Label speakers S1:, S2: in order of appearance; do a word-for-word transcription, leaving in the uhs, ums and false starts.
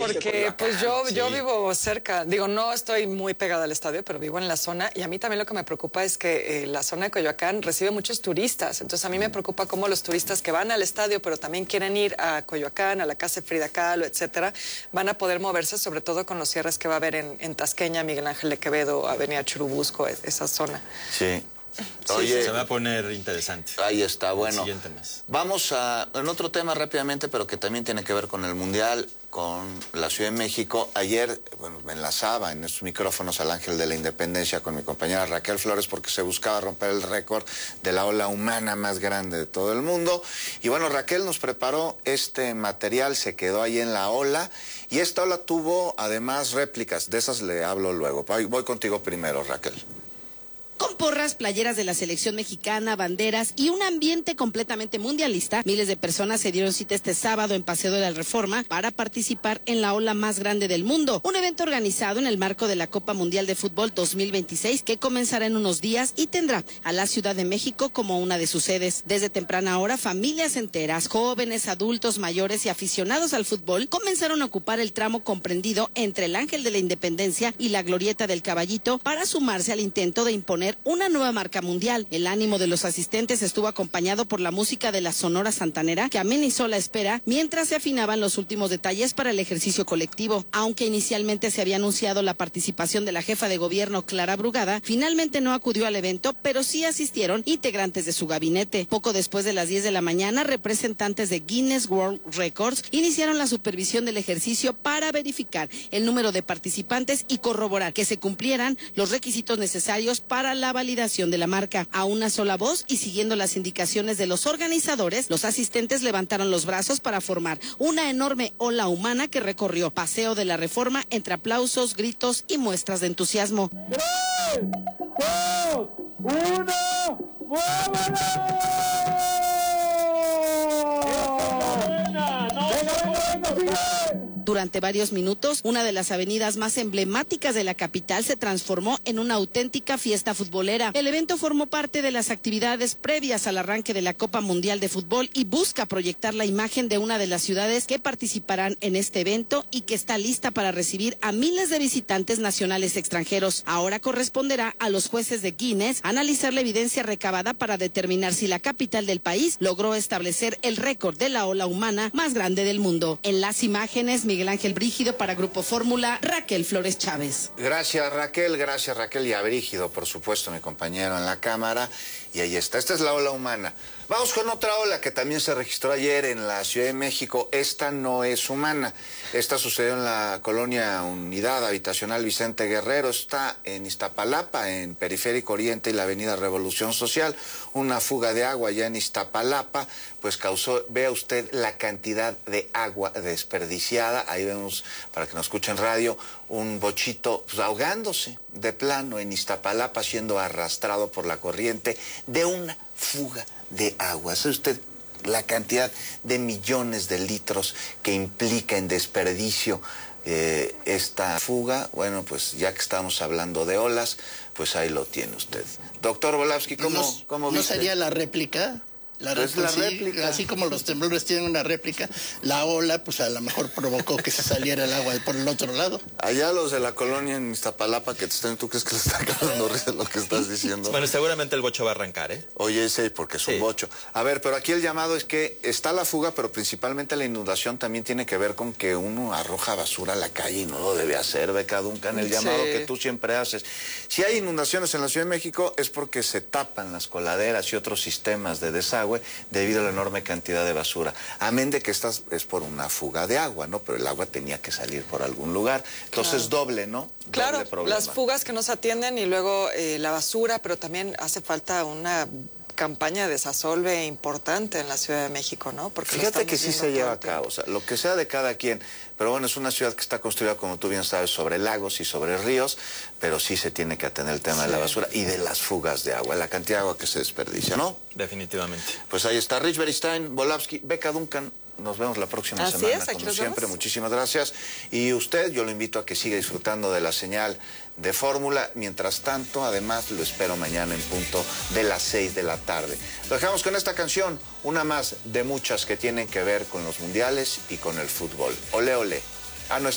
S1: porque pues yo, sí. yo vivo cerca, digo, no estoy muy pegada al estadio, pero vivo en la zona y a mí también lo que me preocupa es que eh, la zona de Coyoacán recibe muchos turistas, entonces a mí me preocupa cómo los turistas que van al estadio, pero también quieren ir a Coyoacán, a la casa de Frida Kahlo, etcétera, van a poder moverse, sobre todo con los cierres que va a haber en, en Tasqueña, Miguel Ángel de Quevedo, Avenida Churubusco, esa zona.
S2: Sí.
S3: Oye, sí, se va a poner interesante.
S2: Ahí está, bueno.
S3: El siguiente mes.
S2: Vamos a en otro tema rápidamente, pero que también tiene que ver con el Mundial, con la Ciudad de México. Ayer, bueno, me enlazaba en estos micrófonos al Ángel de la Independencia con mi compañera Raquel Flores porque se buscaba romper el récord de la ola humana más grande de todo el mundo. Y bueno, Raquel nos preparó este material, se quedó ahí en la ola y esta ola tuvo además réplicas, de esas le hablo luego. Voy contigo primero, Raquel.
S4: Con porras, playeras de la selección mexicana, banderas y un ambiente completamente mundialista, miles de personas se dieron cita este sábado en Paseo de la Reforma para participar en la ola más grande del mundo, un evento organizado en el marco de la Copa Mundial de Fútbol dos mil veintiséis que comenzará en unos días y tendrá a la Ciudad de México como una de sus sedes. Desde temprana hora, familias enteras, jóvenes, adultos, mayores y aficionados al fútbol comenzaron a ocupar el tramo comprendido entre el Ángel de la Independencia y la Glorieta del Caballito para sumarse al intento de imponer una nueva marca mundial. El ánimo de los asistentes estuvo acompañado por la música de la Sonora Santanera, que amenizó la espera mientras se afinaban los últimos detalles para el ejercicio colectivo. Aunque inicialmente se había anunciado la participación de la jefa de gobierno Clara Brugada, finalmente no acudió al evento, pero sí asistieron integrantes de su gabinete. Poco después de las diez de la mañana, representantes de Guinness World Records iniciaron la supervisión del ejercicio para verificar el número de participantes y corroborar que se cumplieran los requisitos necesarios para la validación de la marca. A una sola voz y siguiendo las indicaciones de los organizadores, los asistentes levantaron los brazos para formar una enorme ola humana que recorrió Paseo de la Reforma entre aplausos, gritos y muestras de entusiasmo.
S5: ¡Tres, dos, uno, ¡vámonos!
S4: Durante varios minutos, una de las avenidas más emblemáticas de la capital se transformó en una auténtica fiesta futbolera. El evento formó parte de las actividades previas al arranque de la Copa Mundial de Fútbol y busca proyectar la imagen de una de las ciudades que participarán en este evento y que está lista para recibir a miles de visitantes nacionales y extranjeros. Ahora corresponderá a los jueces de Guinness analizar la evidencia recabada para determinar si la capital del país logró establecer el récord de la ola humana más grande del mundo. En las imágenes, Miguel Ángel Brígido para Grupo Fórmula, Raquel Flores Chávez.
S2: Gracias, Raquel, gracias, Raquel, y a Brígido, por supuesto, mi compañero en la cámara. Y ahí está, esta es la ola humana. Vamos con otra ola que también se registró ayer en la Ciudad de México. Esta no es humana. Esta sucedió en la colonia Unidad Habitacional Vicente Guerrero. Está en Iztapalapa, en Periférico Oriente y la Avenida Revolución Social. Una fuga de agua allá en Iztapalapa, pues causó, vea usted la cantidad de agua desperdiciada. Ahí vemos, para que nos escuchen radio, un bochito pues, ahogándose de plano en Iztapalapa, siendo arrastrado por la corriente de una fuga de agua. ¿Sabe usted la cantidad de millones de litros que implica en desperdicio eh, esta fuga? Bueno, pues ya que estamos hablando de olas, pues ahí lo tiene usted. Doctor Volavsky, ¿cómo,
S6: ¿No,
S2: cómo
S6: ¿no
S2: viste?
S6: sería la réplica? La,
S2: pues
S6: réplica,
S2: la
S6: sí,
S2: réplica.
S6: Así como los temblores tienen una réplica, la ola pues a lo mejor provocó que se saliera el agua por el otro lado.
S2: Allá los de la colonia en Iztapalapa que te están, ¿tú crees que le está cagando risa lo que estás diciendo?
S3: Bueno, seguramente el bocho va a arrancar, ¿eh?
S2: Oye, ese porque es sí. un bocho. A ver, pero aquí el llamado es que está la fuga, pero principalmente la inundación también tiene que ver con que uno arroja basura a la calle y no lo debe hacer, Beca Duncan, el llamado sí. que tú siempre haces. Si hay inundaciones en la Ciudad de México es porque se tapan las coladeras y otros sistemas de desagüe debido a la enorme cantidad de basura. Amén de que esta es por una fuga de agua, ¿no? Pero el agua tenía que salir por algún lugar. Entonces, claro. doble, ¿no? Doble
S1: claro,
S2: problema.
S1: Las fugas que no se atienden y luego eh, la basura, pero también hace falta una campaña de desasolve importante en la Ciudad de México, ¿no? Porque
S2: fíjate que sí se lleva a cabo, o sea, lo que sea de cada quien, pero bueno, es una ciudad que está construida, como tú bien sabes, sobre lagos y sobre ríos, pero sí se tiene que atender el tema sí. de la basura y de las fugas de agua, la cantidad de agua que se desperdicia, ¿no?
S3: Definitivamente.
S2: Pues ahí está, Rich Beristain, Volavsky, Beca Duncan. Nos vemos la próxima
S1: Así
S2: semana,
S1: es, aquí
S2: como
S1: nos
S2: siempre.
S1: vemos.
S2: Muchísimas gracias. Y usted, yo lo invito a que siga disfrutando de la señal de Fórmula. Mientras tanto, además, lo espero mañana en punto de las seis de la tarde. Lo dejamos con esta canción, una más de muchas que tienen que ver con los mundiales y con el fútbol. Ole, ole. A nuestra